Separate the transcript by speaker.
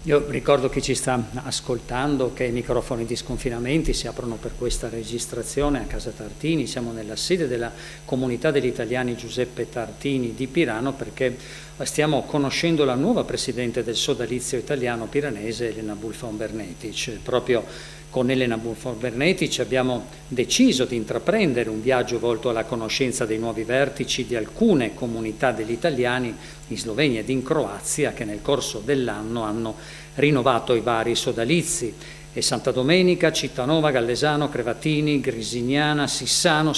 Speaker 1: Io ricordo chi ci sta ascoltando che i microfoni di Sconfinamenti si aprono per questa registrazione a Casa Tartini. Siamo nella sede della Comunità degli Italiani Giuseppe Tartini di Pirano, perché stiamo conoscendo la nuova presidente del sodalizio italiano piranese, Elena Bulfon-Bernetic. Proprio con Elena Bulfon-Bernetic abbiamo deciso di intraprendere un viaggio volto alla conoscenza dei nuovi vertici di alcune comunità degli italiani in Slovenia ed in Croazia, che nel corso dell'anno hanno rinnovato i vari sodalizi. E Santa Domenica, Cittanova, Gallesano, Crevatini, Grisignana, Sissano,